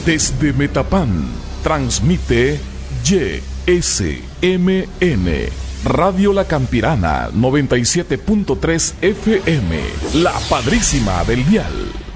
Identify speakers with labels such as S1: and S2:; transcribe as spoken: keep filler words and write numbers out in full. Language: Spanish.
S1: Desde Metapán, transmite Y S M N, Radio La Campirana, noventa y siete punto tres F M, la padrísima del dial.